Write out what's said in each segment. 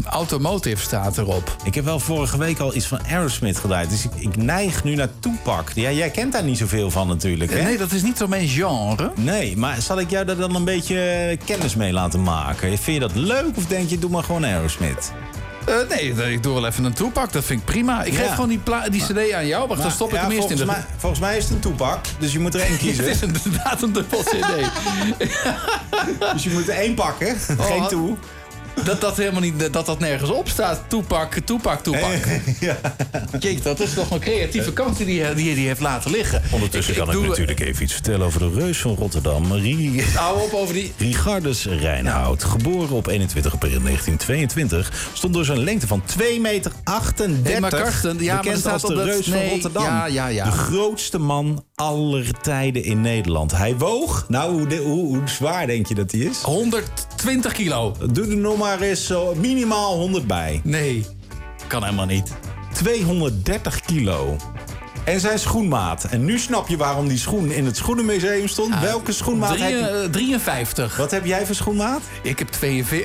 Automotive staat erop. Ik heb wel vorige week al iets van Aerosmith gedraaid. Dus ik neig nu naar Tupac. Ja, jij kent daar niet zoveel van natuurlijk, hè? Nee, dat is niet zo mijn genre. Nee, maar zal ik jou daar dan een beetje kennis mee laten maken? Vind je dat leuk of denk je, doe maar gewoon Aerosmith? Nee, ik doe wel even een Tupac. Dat vind ik prima. Ik geef gewoon die cd aan jou. Wacht, dan stop ik hem eerst in de... Volgens mij is het een Tupac, dus je moet er één kiezen. Het is inderdaad een dubbel cd. Dus je moet er één pakken, geen toe. Dat helemaal niet, dat nergens op staat. Tupac. Ja. Kijk, dat is toch een creatieve kant die hij heeft laten liggen. Ondertussen kan ik natuurlijk even iets vertellen over de reus van Rotterdam. Hou op over die... Richardus Reinoud, geboren op 21 april 1922... stond door zijn lengte van 2,38 meter... bekend als de reus van Rotterdam. Ja. De grootste man aller tijden in Nederland. Hij woog... Nou, hoe zwaar denk je dat hij is? 120 kilo. Doe er nog maar eens zo minimaal 100 bij. Nee, kan helemaal niet. 230 kilo. En zijn schoenmaat. En nu snap je waarom die schoen in het schoenenmuseum stond. Welke schoenmaat heb je? 53. Wat heb jij voor schoenmaat? Ik heb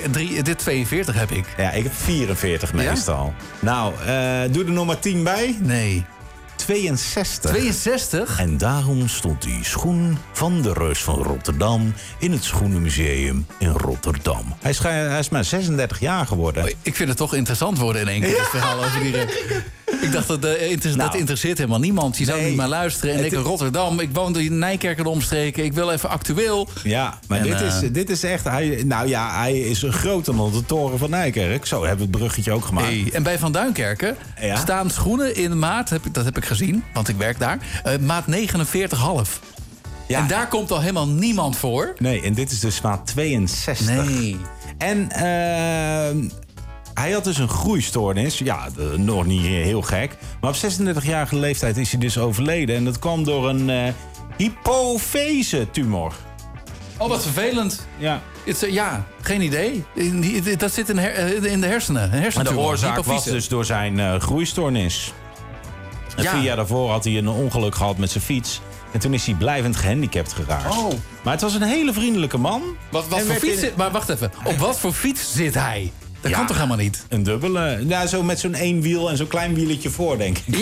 42 heb ik. Ja, ik heb 44 meestal. Nou, doe er nog maar 10 bij. Nee. 62. 62? En daarom stond die schoen van de reus van Rotterdam in het Schoenenmuseum in Rotterdam. Hij is maar 36 jaar geworden. Ik vind het toch interessant worden in één keer, het verhaal over die reus. Ik dacht, dat interesseert helemaal niemand. Je zou niet maar luisteren en denken, Rotterdam, ik woon in Nijkerk en omstreken, ik wil even actueel. Ja, maar dit is echt... Hij is groter dan de toren van Nijkerk. Zo hebben we het bruggetje ook gemaakt. Hey, en bij Van Duinkerken staan schoenen in maat, dat heb ik gezien, want ik werk daar, maat 49,5. Ja. En daar komt al helemaal niemand voor. Nee, en dit is dus maat 62. Nee. En hij had dus een groeistoornis. Ja, nog niet heel gek. Maar op 36-jarige leeftijd is hij dus overleden. En dat kwam door een hypofyse-tumor. Oh, wat vervelend. Ja. Geen idee. Dat zit in de hersenen. Maar de oorzaak was dus door zijn groeistoornis. En 4 jaar daarvoor had hij een ongeluk gehad met zijn fiets. En toen is hij blijvend gehandicapt geraakt. Oh. Maar het was een hele vriendelijke man. Wat voor fiets zit... Maar wacht even. Op wat voor fiets zit hij? Dat kan toch helemaal niet? Een dubbele. Nou, zo met zo'n 1 wiel en zo'n klein wieletje voor, denk ik.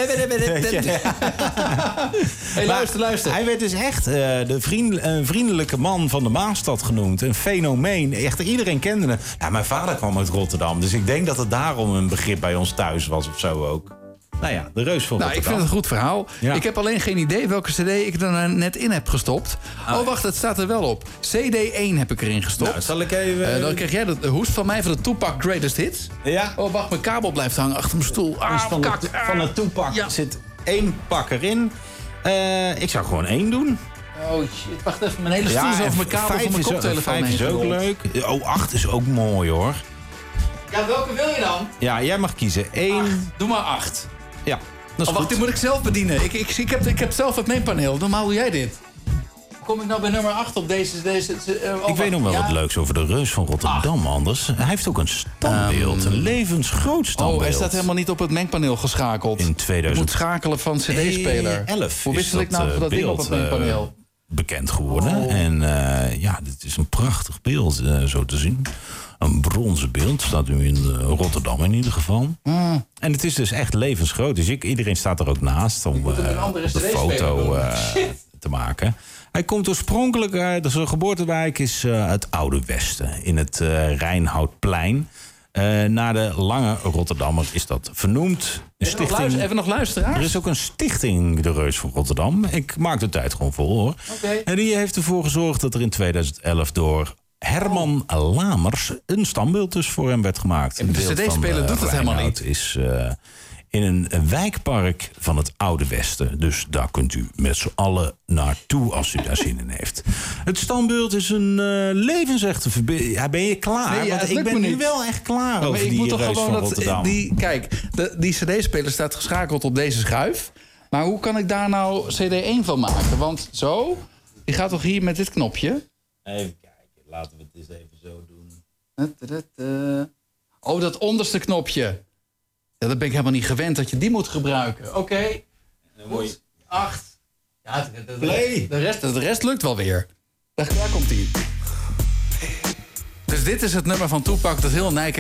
Hey, luister. Hij werd dus echt een vriendelijke man van de Maasstad genoemd. Een fenomeen. Echt, iedereen kende hem. Nou, mijn vader kwam uit Rotterdam. Dus ik denk dat het daarom een begrip bij ons thuis was of zo ook. Nou ja, de reus van Rotterdam. Ik vind het een goed verhaal. Ja. Ik heb alleen geen idee welke cd ik er net in heb gestopt. Oh, wacht, het staat er wel op. CD1 heb ik erin gestopt. Nou, zal ik even... Dan krijg jij de hoest van mij van de Tupac Greatest Hits. Ja. Oh, wacht, mijn kabel blijft hangen achter mijn stoel. Van de Tupac zit 1 pak erin. Ik zou gewoon 1 doen. Oh shit, wacht even. Mijn hele stoel is over mijn kabel van mijn koptelefoon heen. 5 is ook leuk. Oh, 8 is ook mooi, hoor. Ja, welke wil je dan? Ja, jij mag kiezen. 1. Doe maar 8. Ja, dat is wacht, dit moet ik zelf bedienen. Ik heb zelf het mainpaneel. Normaal doe jij dit. Kom ik nou bij nummer 8 op deze ik weet nog wel wat leuks over de reus van Rotterdam, anders. Hij heeft ook een standbeeld, een levensgroot standbeeld. Oh, hij staat helemaal niet op het mengpaneel geschakeld. In 2000. Je moet schakelen van cd-speler. 11 Hoe wissel ik nou dat ding op het mengpaneel? Bekend geworden. Oh. En dit is een prachtig beeld, zo te zien. Een bronzen beeld, staat nu in Rotterdam in ieder geval. Mm. En het is dus echt levensgroot. Dus iedereen staat er ook naast om de foto te maken. Hij komt oorspronkelijk uit, zijn geboortewijk is het Oude Westen. In het Rijnhoutplein. Naar de Lange Rotterdammer is dat vernoemd. Even nog luisteraars? Er is ook een stichting, de Reus van Rotterdam. Ik maak de tijd gewoon vol, hoor. Okay. En die heeft ervoor gezorgd dat er in 2011 door Herman Lamers een standbeeld dus voor hem werd gemaakt. En de cd-speler doet het helemaal niet. Is in een wijkpark van het Oude Westen. Dus daar kunt u met z'n allen naartoe als u daar zin in heeft. Het standbeeld is een levensechte verbinding. Ja, ben je klaar? Nee, want ik ben nu wel echt klaar over die reus van Rotterdam. Kijk, die cd-speler staat geschakeld op deze schuif. Maar hoe kan ik daar nou cd1 van maken? Want zo, die gaat toch hier met dit knopje? Even kijken, laten we het eens even zo doen. Oh, dat onderste knopje. Ja, dat ben ik helemaal niet gewend dat je die moet gebruiken. Oké. 8. Ja, de rest lukt wel weer. Daar komt ie. Dus dit is het nummer van Tupac dat heel Nijkerk